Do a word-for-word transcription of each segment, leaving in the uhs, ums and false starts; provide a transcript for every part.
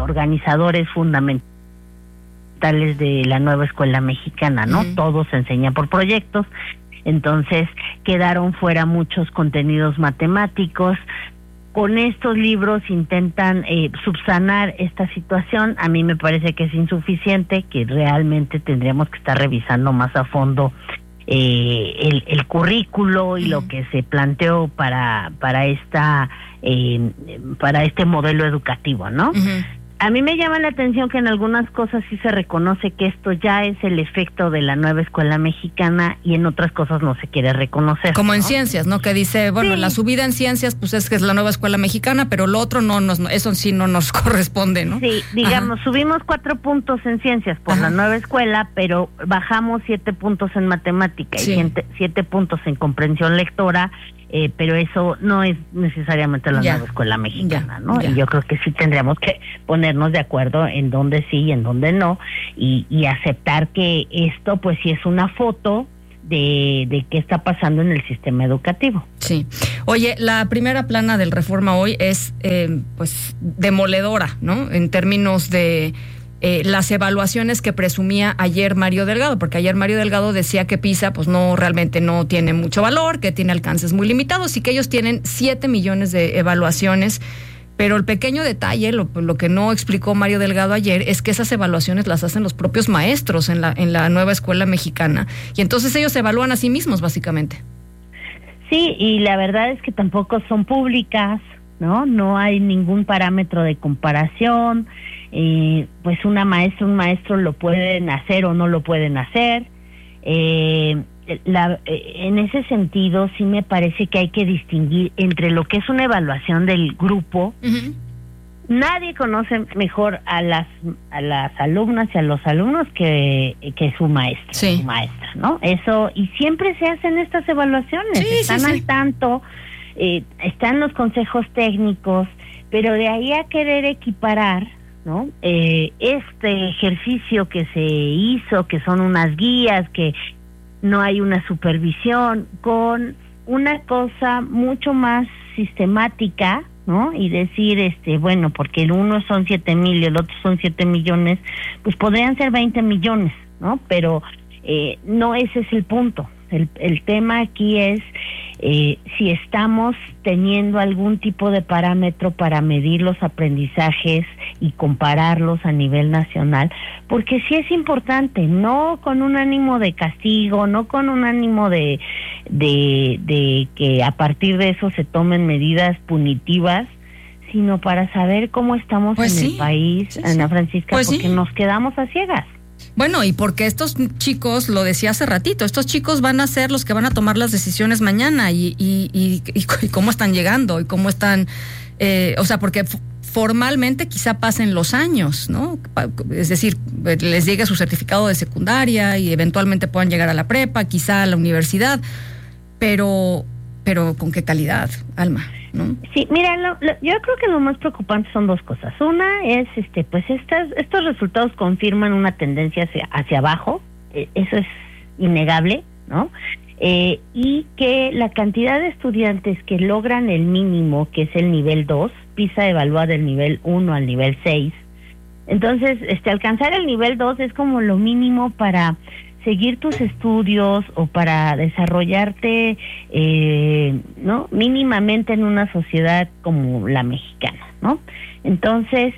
organizadores fundamentales de la nueva escuela mexicana, ¿no? Uh-huh. Todo se enseña por proyectos, entonces quedaron fuera muchos contenidos matemáticos. Con estos libros intentan eh, subsanar esta situación. A mí me parece que es insuficiente, que realmente tendríamos que estar revisando más a fondo eh, el, el currículo y uh-huh. lo que se planteó para para esta eh, para este modelo educativo, ¿no? Uh-huh. A mí me llama la atención que en algunas cosas sí se reconoce que esto ya es el efecto de la nueva escuela mexicana y en otras cosas no se quiere reconocer. Como en ¿no? ciencias, ¿no? Que dice, bueno, sí. la subida en ciencias pues es que es la nueva escuela mexicana, pero lo otro no nos, eso sí no nos corresponde, ¿no? Sí, digamos, Ajá. subimos cuatro puntos en ciencias por Ajá. la nueva escuela, pero bajamos siete puntos en matemática sí. y siete, siete puntos en comprensión lectora. Eh, pero eso no es necesariamente la ya. nueva escuela mexicana, ya. ¿no? Ya. Y yo creo que sí tendríamos que ponernos de acuerdo en dónde sí y en dónde no, y, y aceptar que esto pues sí es una foto de, de qué está pasando en el sistema educativo. Sí. Oye, la primera plana del Reforma hoy es eh, pues demoledora, ¿no? En términos de Eh, las evaluaciones que presumía ayer Mario Delgado, porque ayer Mario Delgado decía que PISA pues no realmente no tiene mucho valor, que tiene alcances muy limitados y que ellos tienen siete millones de evaluaciones, pero el pequeño detalle, lo, lo que no explicó Mario Delgado ayer, es que esas evaluaciones las hacen los propios maestros en la, en la nueva escuela mexicana, y entonces ellos se evalúan a sí mismos básicamente. Sí, y la verdad es que tampoco son públicas, ¿no? No hay ningún parámetro de comparación. Eh, pues una maestra, un maestro lo pueden hacer o no lo pueden hacer. Eh, la, eh, en ese sentido sí me parece que hay que distinguir entre lo que es una evaluación del grupo. Uh-huh. Nadie conoce mejor a las a las alumnas y a los alumnos que, que su maestra, sí. su maestra, ¿no? Eso, y siempre se hacen estas evaluaciones, sí, están sí, sí. al tanto, eh, están los consejos técnicos, pero de ahí a querer equiparar, ¿no? Eh, este ejercicio que se hizo, que son unas guías, que no hay una supervisión, con una cosa mucho más sistemática, ¿no? Y decir, este, bueno, porque el uno son siete mil y el otro son siete millones, pues podrían ser veinte millones, ¿no? Pero eh, no ese es el punto. El, el tema aquí es eh, si estamos teniendo algún tipo de parámetro para medir los aprendizajes y compararlos a nivel nacional, porque sí es importante, no con un ánimo de castigo, no con un ánimo de, de, de que a partir de eso se tomen medidas punitivas, sino para saber cómo estamos pues en sí. el país, sí, Ana Francisca, pues porque sí. nos quedamos a ciegas. Bueno, y porque estos chicos, lo decía hace ratito, estos chicos van a ser los que van a tomar las decisiones mañana y, y, y, y, y cómo están llegando y cómo están, eh, o sea, porque f- formalmente quizá pasen los años, ¿no? Es decir, les llegue su certificado de secundaria y eventualmente puedan llegar a la prepa, quizá a la universidad, pero, pero ¿con qué calidad, Alma? ¿No? Sí, mira, lo, lo, yo creo que lo más preocupante son dos cosas. Una es, este, pues estas, estos resultados confirman una tendencia hacia, hacia abajo, eh, eso es innegable, ¿no? Eh, y que la cantidad de estudiantes que logran el mínimo, que es el nivel dos, PISA evalúa del nivel uno al nivel seis. Entonces, este, alcanzar el nivel dos es como lo mínimo para seguir tus estudios o para desarrollarte, eh, ¿no? Mínimamente en una sociedad como la mexicana, ¿no? Entonces,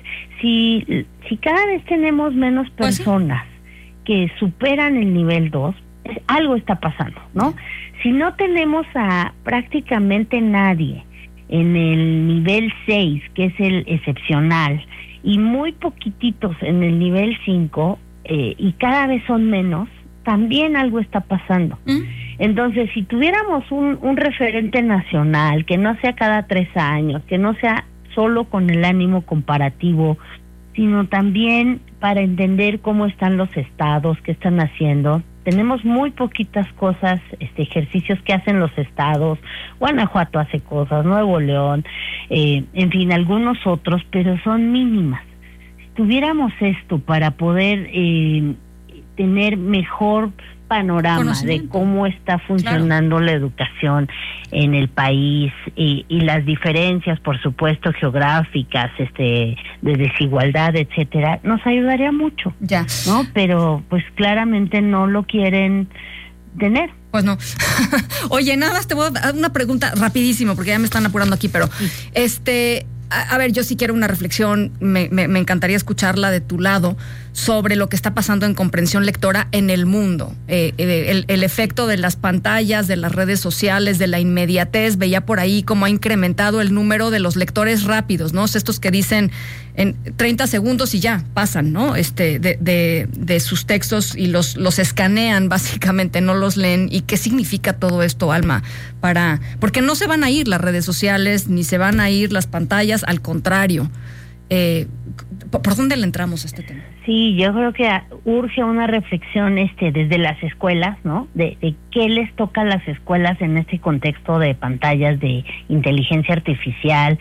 si, si cada vez tenemos menos personas que superan el nivel dos, algo está pasando, ¿no? Si no tenemos a prácticamente nadie en el nivel seis, que es el excepcional, y muy poquititos en el nivel cinco, eh, y cada vez son menos, también algo está pasando. ¿Mm? Entonces, si tuviéramos un, un referente nacional, que no sea cada tres años, que no sea solo con el ánimo comparativo, sino también para entender cómo están los estados, qué están haciendo. Tenemos muy poquitas cosas, este ejercicios que hacen los estados. Guanajuato hace cosas, Nuevo León, eh, en fin, algunos otros, pero son mínimas. Si tuviéramos esto para poder eh, tener mejor panorama de cómo está funcionando claro. la educación en el país y, y las diferencias, por supuesto, geográficas, este, de desigualdad, etcétera, nos ayudaría mucho. Ya. ¿No? Pero pues claramente no lo quieren tener. Pues no. Oye, nada más te voy a dar una pregunta rapidísimo, porque ya me están apurando aquí, pero sí. este, a, a ver, yo sí quiero una reflexión, me, me, me encantaría escucharla de tu lado sobre lo que está pasando en comprensión lectora en el mundo, eh, el, el efecto de las pantallas, de las redes sociales, de la inmediatez. Veía por ahí cómo ha incrementado el número de los lectores rápidos, ¿no? Estos que dicen en treinta segundos y ya pasan, ¿no? Este, de, de, de sus textos y los, los escanean básicamente, no los leen. ¿Y qué significa todo esto, Alma? Para, porque no se van a ir las redes sociales, ni se van a ir las pantallas, al contrario. Eh, ¿Por dónde le entramos a este tema? Sí, yo creo que urge una reflexión este desde las escuelas, ¿no? De, de qué les toca a las escuelas en este contexto de pantallas, de inteligencia artificial,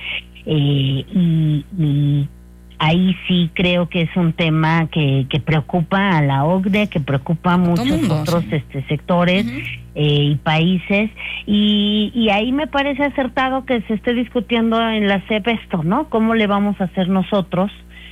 eh, y, y ahí sí creo que es un tema que, que preocupa a la O C D E, que preocupa a muchos mundo, otros sí. este, sectores uh-huh. eh, y países, y, y ahí me parece acertado que se esté discutiendo en la S E P esto, ¿no? ¿Cómo le vamos a hacer nosotros?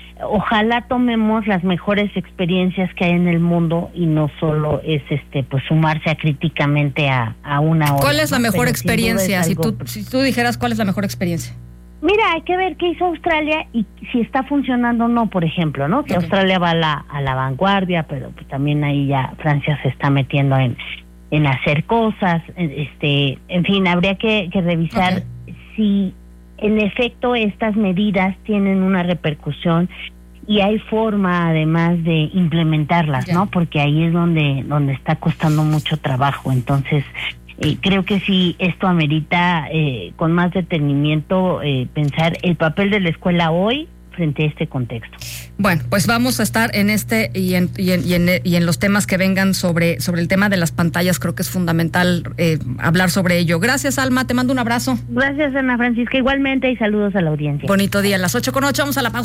Ojalá tomemos las mejores experiencias que hay en el mundo y no solo es este pues sumarse a críticamente a, a una hora. ¿Cuál es la ¿no? mejor Pero experiencia? Si tú, si tú dijeras cuál es la mejor experiencia. Mira, hay que ver qué hizo Australia y si está funcionando o no, por ejemplo, ¿no? Que okay. Australia va a la, a la vanguardia, pero pues también ahí ya Francia se está metiendo en, en hacer cosas, este, en fin, habría que, que revisar okay. si en efecto estas medidas tienen una repercusión y hay forma además de implementarlas, yeah. ¿no? Porque ahí es donde donde está costando mucho trabajo. Entonces, eh, creo que sí, esto amerita eh, con más detenimiento eh, pensar el papel de la escuela hoy frente a este contexto. Bueno, pues vamos a estar en este y en, y en, y en, y en los temas que vengan sobre, sobre el tema de las pantallas. Creo que es fundamental eh, hablar sobre ello. Gracias, Alma, te mando un abrazo. Gracias, Ana Francisca, igualmente, y saludos a la audiencia. Bonito día, a las ocho con ocho, vamos a la pausa.